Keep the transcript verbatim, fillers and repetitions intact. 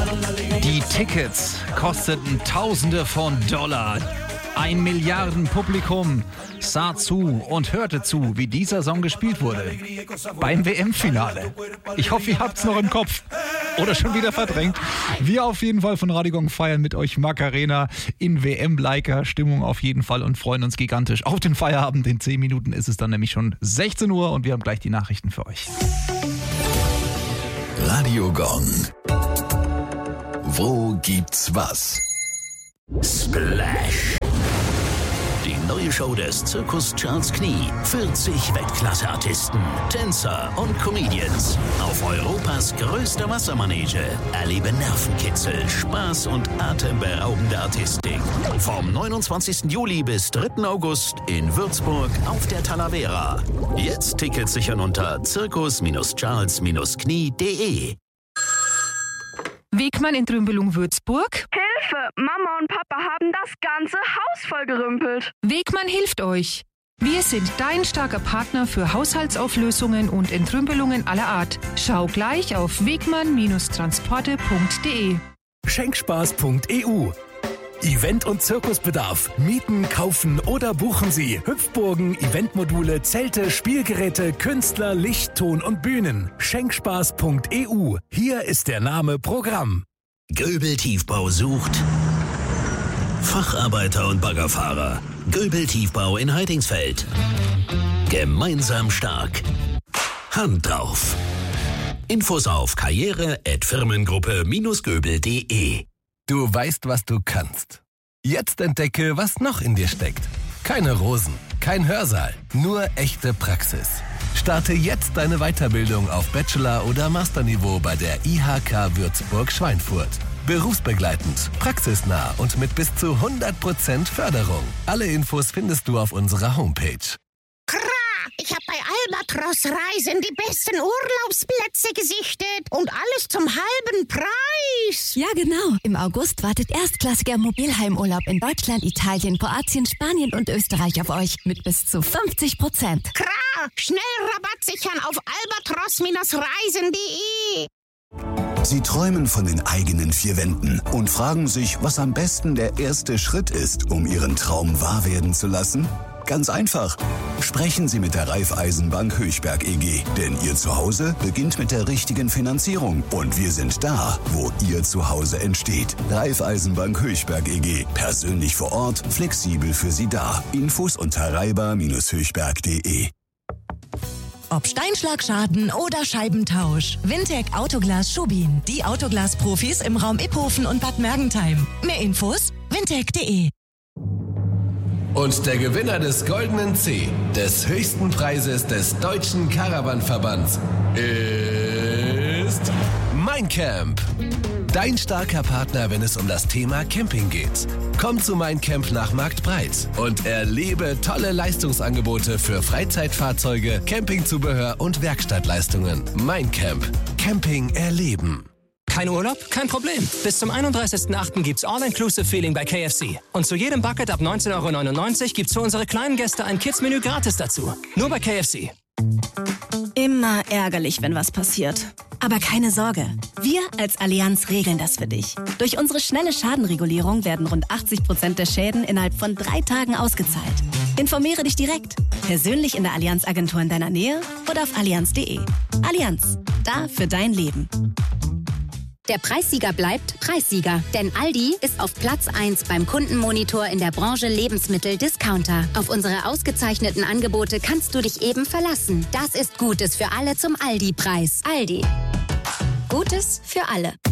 Die Tickets kosteten Tausende von Dollar. Ein Milliardenpublikum sah zu und hörte zu, wie dieser Song gespielt wurde. Beim W M-Finale. Ich hoffe, ihr habt's noch im Kopf. Oder schon wieder verdrängt. Wir auf jeden Fall von Radio Gong feiern mit euch Macarena in W M-Liker-Stimmung auf jeden Fall und freuen uns gigantisch auf den Feierabend. In zehn Minuten ist es dann nämlich schon sechzehn Uhr und wir haben gleich die Nachrichten für euch. Radio Gong. Wo gibt's was? Splash. Die neue Show des Zirkus Charles Knie. vierzig Weltklasse-Artisten, Tänzer und Comedians. Auf Europas größter Wassermanege. Erlebe Nervenkitzel, Spaß und atemberaubende Artistik. Vom neunundzwanzigsten Juli bis dritten August in Würzburg auf der Talavera. Jetzt Tickets sichern unter zirkus Charles Knie punkt de. Wegmann in Trümbelung-Würzburg. Hilfe! Mama und Papa haben das ganze Haus vollgerümpelt. Wegmann hilft euch. Wir sind dein starker Partner für Haushaltsauflösungen und Entrümpelungen aller Art. Schau gleich auf wegmann transporte punkt de. Schenkspaß punkt e u. Event- und Zirkusbedarf. Mieten, kaufen oder buchen Sie Hüpfburgen, Eventmodule, Zelte, Spielgeräte, Künstler, Licht, Ton und Bühnen. Schenkspaß punkt e u. Hier ist der Name Programm. Göbel Tiefbau sucht Facharbeiter und Baggerfahrer. Göbel Tiefbau in Heidingsfeld. Gemeinsam stark. Hand drauf. Infos auf karriere at firmengruppe göbel punkt de. Du weißt, was du kannst. Jetzt entdecke, was noch in dir steckt. Keine Rosen, kein Hörsaal, nur echte Praxis. Starte jetzt deine Weiterbildung auf Bachelor- oder Masterniveau bei der I H K Würzburg-Schweinfurt. Berufsbegleitend, praxisnah und mit bis zu hundert Prozent Förderung. Alle Infos findest du auf unserer Homepage. Ich habe bei Albatros Reisen die besten Urlaubsplätze gesichtet und alles zum halben Preis. Ja, genau. Im August wartet erstklassiger Mobilheimurlaub in Deutschland, Italien, Kroatien, Spanien und Österreich auf euch mit bis zu fünfzig Prozent. Kra, schnell Rabatt sichern auf albatros reisen punkt de. Sie träumen von den eigenen vier Wänden und fragen sich, was am besten der erste Schritt ist, um Ihren Traum wahr werden zu lassen? Ganz einfach. Sprechen Sie mit der Raiffeisenbank Höchberg E G, denn Ihr Zuhause beginnt mit der richtigen Finanzierung und wir sind da, wo Ihr Zuhause entsteht. Raiffeisenbank Höchberg E G, persönlich vor Ort, flexibel für Sie da. Infos unter raiba höchberg punkt de. Ob Steinschlagschaden oder Scheibentausch. Wintec Autoglas Schubin. Die Autoglas-Profis im Raum Iphofen und Bad Mergentheim. Mehr Infos wintec punkt de. Und der Gewinner des Goldenen C, des höchsten Preises des Deutschen Caravan-Verbands, ist Mein Camp. Dein starker Partner, wenn es um das Thema Camping geht. Komm zu Mein Camp nach Marktbreit und erlebe tolle Leistungsangebote für Freizeitfahrzeuge, Campingzubehör und Werkstattleistungen. Mein Camp. Camping erleben. Kein Urlaub? Kein Problem. Bis zum einunddreißigsten achten gibt's All-Inclusive-Feeling bei K F C. Und zu jedem Bucket ab neunzehn Euro neunundneunzig gibt's für unsere kleinen Gäste ein Kids-Menü gratis dazu. Nur bei K F C. Immer ärgerlich, wenn was passiert. Aber keine Sorge. Wir als Allianz regeln das für dich. Durch unsere schnelle Schadenregulierung werden rund achtzig Prozent der Schäden innerhalb von drei Tagen ausgezahlt. Informiere dich direkt. Persönlich in der Allianz-Agentur in deiner Nähe oder auf allianz punkt de. Allianz. Da für dein Leben. Der Preissieger bleibt Preissieger, denn Aldi ist auf Platz eins beim Kundenmonitor in der Branche Lebensmittel-Discounter. Auf unsere ausgezeichneten Angebote kannst du dich eben verlassen. Das ist Gutes für alle zum Aldi-Preis. Aldi. Gutes für alle.